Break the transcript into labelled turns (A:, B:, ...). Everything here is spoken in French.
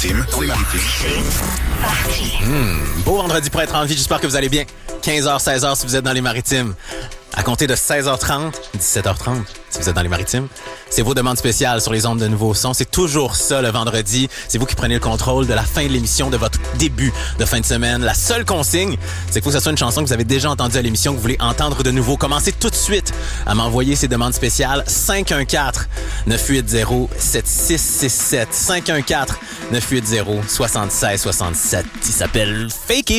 A: Maritime.
B: Beau vendredi pour être en vie, j'espère que vous allez bien. 15h, 16h si vous êtes dans les Maritimes. À compter de 16h30, 17h30 si vous êtes dans les Maritimes, c'est vos demandes spéciales sur les ondes de Nouveaux Sons. C'est toujours ça le vendredi. C'est vous qui prenez le contrôle de la fin de l'émission, de votre début de fin de semaine. La seule consigne, c'est qu'il faut que ce soit une chanson que vous avez déjà entendue à l'émission, que vous voulez entendre de nouveau. Commencez tout de suite à m'envoyer ces demandes spéciales. 514-980-7667. 514-980-7667. Il s'appelle Fake It.